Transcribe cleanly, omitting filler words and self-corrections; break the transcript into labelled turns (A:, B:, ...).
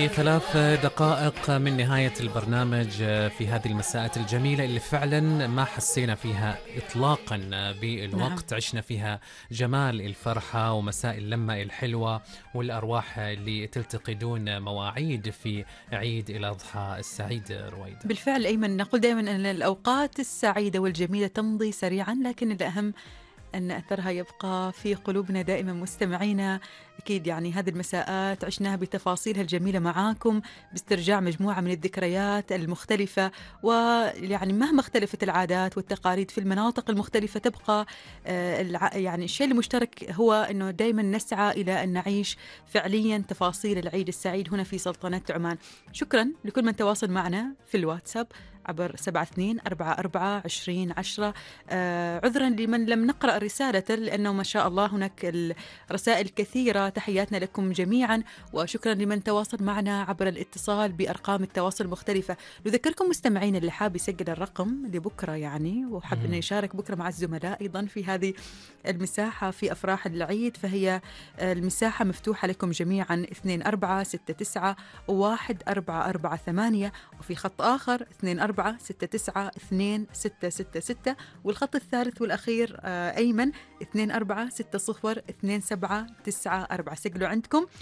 A: في 3 دقائق من نهاية البرنامج في هذه المساءات الجميلة اللي فعلا ما حسينا فيها إطلاقا
B: نعم.
A: بالوقت. عشنا فيها جمال الفرحة ومساء اللمة الحلوة والأرواح اللي تلتقي دون مواعيد في عيد الأضحى السعيد. رويدة،
B: بالفعل أيمن، نقول دائما أن الأوقات السعيدة والجميلة تمضي سريعا، لكن الأهم أن أثرها يبقى في قلوبنا دائما مستمعينا. أكيد يعني هذه المساءات عشناها بتفاصيلها الجميلة معاكم، باسترجاع مجموعة من الذكريات المختلفة. ويعني مهما اختلفت العادات والتقاليد في المناطق المختلفة تبقى يعني الشيء المشترك هو أنه دائما نسعى إلى أن نعيش فعليا تفاصيل العيد السعيد هنا في سلطنة عمان. شكرا لكل من تواصل معنا في الواتساب عبر 72442010. عذرا لمن لم نقرأ رسالة، لأنه ما شاء الله هناك الرسائل كثيرة. تحياتنا لكم جميعا، وشكرا لمن تواصل معنا عبر الاتصال بأرقام التواصل المختلفة. نذكركم مستمعين اللي حاب يسجل الرقم لبكرة يعني، وحب أنه يشارك بكرة مع الزملاء أيضا في هذه المساحة في أفراح العيد، فهي المساحة مفتوحة لكم جميعا. 24691448، وفي خط آخر 24692666، والخط الثالث والأخير أيمن 24602794. سجلوا عندكم